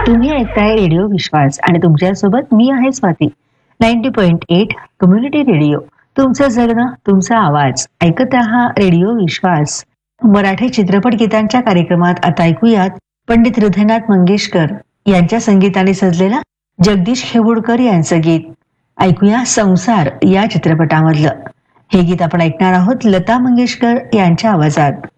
तुम्ही ऐकताय रेडिओ विश्वास आणि तुमच्यासोबत मी आहे स्वाती. 90.8 कम्युनिटी रेडिओ, तुमचं जगणं तुमचा आवाज. ऐकत आहात रेडिओ विश्वास. मराठी चित्रपट गीतांच्या कार्यक्रमात आता ऐकूयात पंडित हृदयनाथ मंगेशकर यांच्या संगीताने सजलेला जगदीश खेवुडकर यांचं गीत. ऐकूया संसार या चित्रपटामधलं हे गीत. आपण ऐकणार आहोत लता मंगेशकर यांच्या आवाजात.